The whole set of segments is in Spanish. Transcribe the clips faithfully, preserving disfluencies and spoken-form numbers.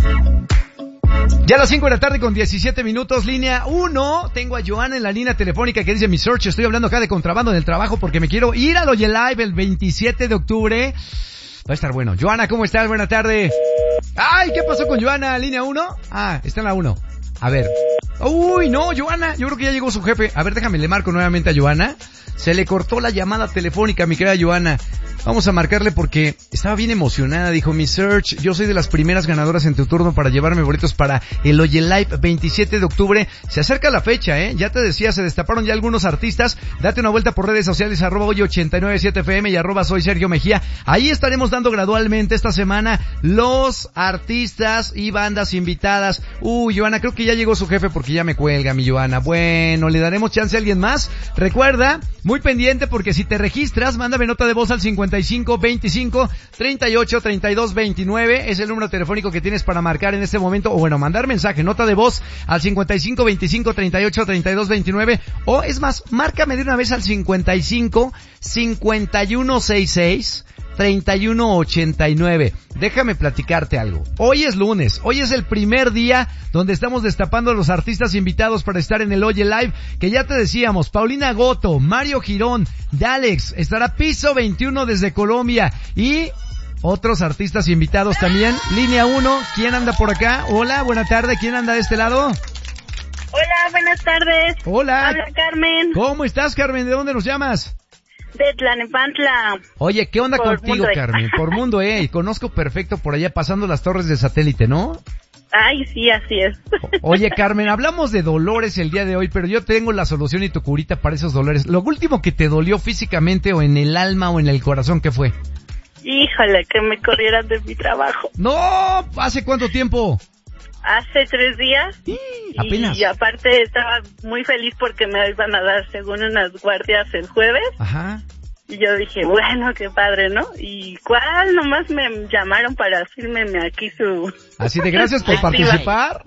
Ya a las cinco de la tarde con diecisiete minutos, línea uno. Tengo a Joana en la línea telefónica que dice: mi search, estoy hablando acá de contrabando en el trabajo porque me quiero ir al Oye Live el veintisiete de octubre. Va a estar bueno. Joana, ¿cómo estás? Buena tarde. Ay, ¿qué pasó con Joana? ¿Línea uno? Ah, está en la uno. A ver. Uy, no, Joana, yo creo que ya llegó su jefe. A ver, déjame, le marco nuevamente a Joana. Se le cortó la llamada telefónica, mi querida Joana. Vamos a marcarle porque estaba bien emocionada. Dijo: mi search, yo soy de las primeras ganadoras en tu turno para llevarme boletos para el Oye Live veintisiete de octubre. Se acerca la fecha, ¿eh? Ya te decía, se destaparon ya algunos artistas. Date una vuelta por redes sociales, arroba Oye ochenta y nueve siete F M y arroba soy Sergio Mejía. Ahí estaremos dando gradualmente esta semana los artistas y bandas invitadas. Uy, Joana, creo que ya llegó su jefe porque ya me cuelga, mi Joana. Bueno, le daremos chance a alguien más. Recuerda, muy pendiente, porque si te registras, mándame nota de voz al cincuenta y cinco veinticinco treinta y ocho treinta y dos veintinueve. Es el número telefónico que tienes para marcar en este momento, o bueno, mandar mensaje, nota de voz al cincuenta y cinco veinticinco treinta y ocho treinta y dos veintinueve, o es más, márcame de una vez al cincuenta y cinco cincuenta y uno sesenta y seis treinta y uno ochenta y nueve. Déjame platicarte algo. Hoy es lunes, hoy es el primer día donde estamos destapando a los artistas invitados para estar en el Oye Live, que ya te decíamos: Paulina Goto, Mario Girón, Dalex, estará Piso veintiuno desde Colombia y otros artistas invitados también. Línea uno, ¿quién anda por acá? Hola, buena tarde, ¿quién anda de este lado? Hola, buenas tardes. Hola. Habla Carmen. ¿Cómo estás, Carmen? ¿De dónde nos llamas? De Tlalnepantla. Oye, ¿qué onda por contigo, mundo, eh. Carmen? Por mundo, eh. Conozco perfecto por allá, pasando las torres de satélite, ¿no? Ay, sí, así es. Oye, Carmen, hablamos de dolores el día de hoy, pero yo tengo la solución y tu curita para esos dolores. Lo último que te dolió físicamente, o en el alma o en el corazón, ¿qué fue? Híjole, que me corrieran de mi trabajo. ¡No! ¿Hace cuánto tiempo? Hace tres días. Sí, apenas. Y aparte estaba muy feliz porque me iban a dar según unas guardias el jueves. Ajá. Y yo dije, bueno, qué padre, ¿no? Y cuál, nomás me llamaron para fírmeme aquí su... Así de gracias por participar.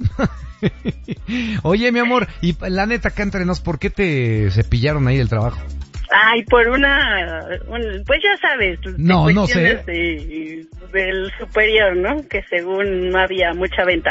Oye, mi amor, y la neta, acá entre nos, ¿por qué te cepillaron ahí del trabajo? Ay, por una, un, pues ya sabes. No, no sé. De, del superior, ¿no? Que según no había mucha venta.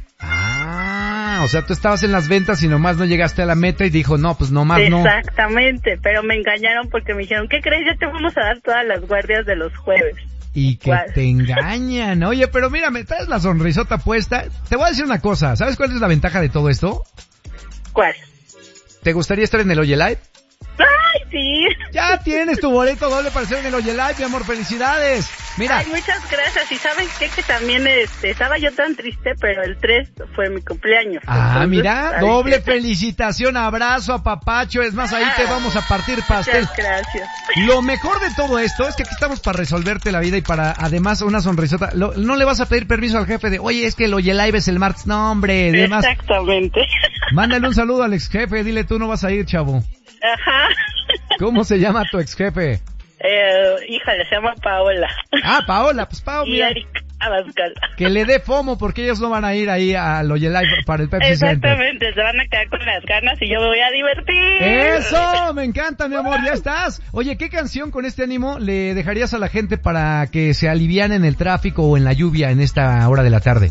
Ah, o sea, tú estabas en las ventas y nomás no llegaste a la meta y dijo, no, pues nomás no. Exactamente, pero me engañaron porque me dijeron, ¿qué crees? Ya te vamos a dar todas las guardias de los jueves. Y que ¿cuál? Te engañan. Oye, pero mira, me traes la sonrisota puesta. Te voy a decir una cosa, ¿sabes cuál es la ventaja de todo esto? ¿Cuál? ¿Te gustaría estar en el Oye Live? ¡Ay, sí! Ya tienes tu boleto doble para estar en el Oye Live, mi amor, felicidades. Mira. Ay, muchas gracias. Y ¿saben qué? Que también este, estaba yo tan triste, pero el tres fue mi cumpleaños. Ah, entonces, mira, doble felicitación, abrazo, apapacho. Es más, ahí te vamos a partir pastel. Muchas gracias. Lo mejor de todo esto es que aquí estamos para resolverte la vida y para, además, una sonrisota. Lo, no le vas a pedir permiso al jefe de, oye, es que el Oye Live es el martes. No, hombre, además. Exactamente. Mándale un saludo al ex jefe, dile, tú no vas a ir, chavo. Ajá. ¿Cómo se llama tu ex jefe? Eh, híjole, se llama Paola. Ah, Paola, pues Paola, mira. Y Eric Abascal. Que le dé FOMO porque ellos no van a ir ahí al Oye Live para el Pepsi Exactamente, Center. Se van a quedar con las ganas y yo me voy a divertir. ¡Eso! Me encanta, mi amor, ya estás. Oye, ¿qué canción con este ánimo le dejarías a la gente para que se alivian en el tráfico o en la lluvia en esta hora de la tarde?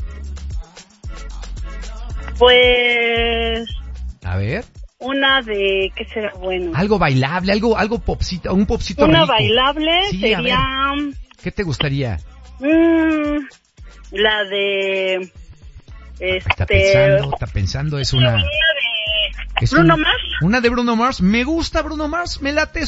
Pues... A ver... Una de, ¿qué será bueno? Algo bailable, algo, algo popcito, un popcito Una rico. bailable sí, sería... ¿Qué te gustaría? Mmm, la de... Este... Está pensando, está pensando, es una... Una de... Es Bruno un, Mars. Una de Bruno Mars. Me gusta Bruno Mars, me late.